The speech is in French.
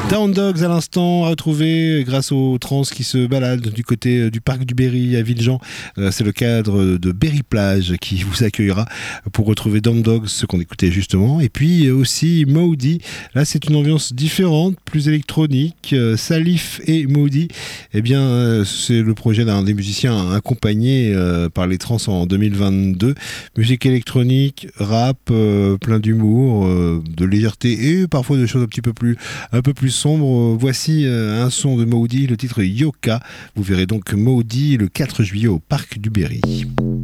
Down Dogs à l'instant, à retrouver grâce aux trans qui se baladent du côté du parc du Berry à Villejean. C'est le cadre de Berry Plage qui vous accueillera pour retrouver Down Dogs, ce qu'on écoutait justement. Et puis aussi Maudie. Là, c'est une ambiance différente, plus électronique. Salif et Maudie, eh bien, c'est le projet d'un des musiciens accompagné par les trans en 2022. Musique électronique, rap, plein d'humour, de légèreté et parfois de choses un peu plus sombre. Voici un son de Maudie, le titre Yoka. Vous verrez donc Maudie le 4 juillet au parc du Berry.